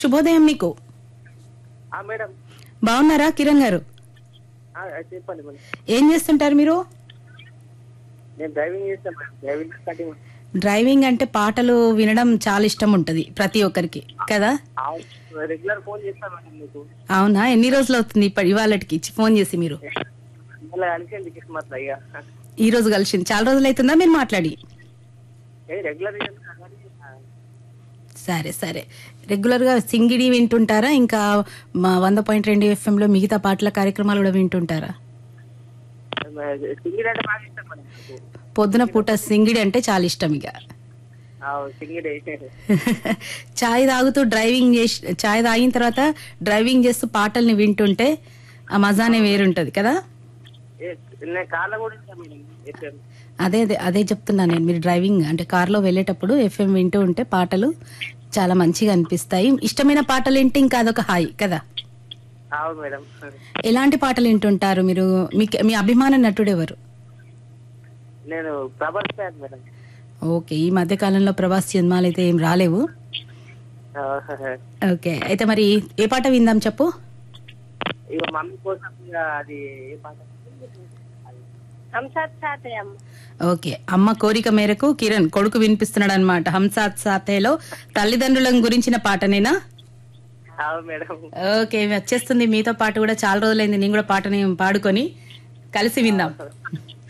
శుభోదయం మీకు. మేడం బాగున్నారా కిరణ్ గారు? చెప్పండి మేడం. ఏం చేస్తుంటారు మీరు? నేను డ్రైవింగ్ చేస్తాను మేడం. డ్రైవింగ్ స్టార్టింగ్ డ్రైవింగ్ అంటే పాటలు వినడం చాలా ఇష్టం ఉంటది ప్రతి ఒక్కరికి కదా? రెగ్యులర్ ఫోన్ చేస్తాను మేడం మీకు. అవునా? ఎన్ని రోజులు అవుతుంది ఇవాళకి ఫోన్ చేసి మీరు? మళ్ళీ కలిసింది కిస్మత్ ఇక ఈ రోజు కలిసింది. చాలా రోజులు అవుతుందా మీరు మాట్లాడి? రెగ్యులర్ సరే సరే. రెగ్యులర్ గా సింగిడి వింటుంటారా? ఇంకా మా 100.2 FM లో మిగతా పాటల కార్యక్రమాలు కూడా వింటుంటారా? సింగిడి అంటే బాగా ఇష్టం మేడం నాకు. పొద్దున పూట సింగిడి అంటే చాలా ఇష్టం. ఇక సింగిడి చాయ్ తాగుతూ డ్రైవింగ్ చేసి, చాయ్ తాగిన తర్వాత డ్రైవింగ్ చేస్తూ పాటల్ని వింటుంటే ఆ మజానే వేరుంటది కదా? నేను కార్లో కూడా ఇస్తాను మేడం FM. అదే అదే అదే చెప్తున్నా నేను. మీరు డ్రైవింగ్ అంటే కార్లో వెళ్ళేటప్పుడు FM వింటూ ఉంటే పాటలు చాలా మంచిగా అనిపిస్తాయి. ఇష్టమైన పాటలు వింటే ఇంకా అదొక హాయి కదా? అవును మేడం. ఎలాంటి పాటలు వింటుంటారు మీరు? మీ అభిమాన నటుడు ఎవరు? నేను ప్రభాస్ ఫ్యాన్ మేడం. ఓకే. ఈ మధ్య కాలంలో ప్రభాస్ సినిమాలు అయితే ఏం రాలేవు. ఓకే. అయితే మరి ఏ పాట విందాం చెప్పు. ఇక మమ్మీ కోసం అది ఏ పాట? ఓకే. అమ్మ కోరిక మేరకు కిరణ్ కొడుకు వినిపిస్తున్నాడు అనమాట. హంసాత్ సాతేలో తల్లిదండ్రుల గురించిన పాటనేనా? అవును మేడం. ఓకే. వచ్చేస్తుంది మీతో పాటు కూడా. చాలా రోజులైంది నేను కూడా పాటని పాడుకొని. కలిసి విందాం.